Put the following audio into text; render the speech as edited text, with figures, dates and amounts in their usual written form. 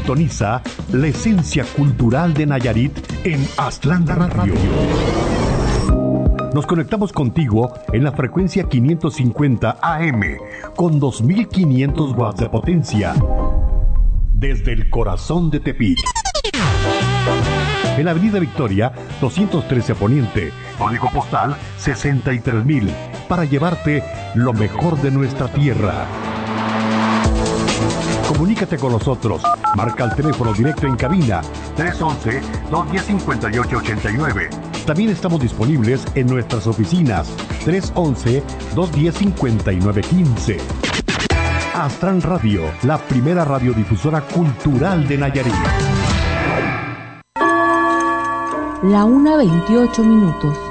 Sintoniza la esencia cultural de Nayarit en Aztlán Radio. Nos conectamos contigo en la frecuencia 550 AM con 2500 watts de potencia desde el corazón de Tepic. En la Avenida Victoria, 213 Poniente, código postal 63000, para llevarte lo mejor de nuestra tierra. Comunícate con nosotros. Marca el teléfono directo en cabina 311-210-5889. También estamos disponibles en nuestras oficinas 311-210-5915. Aztlán Radio, la primera radiodifusora cultural de Nayarit. La 1:28 minutos.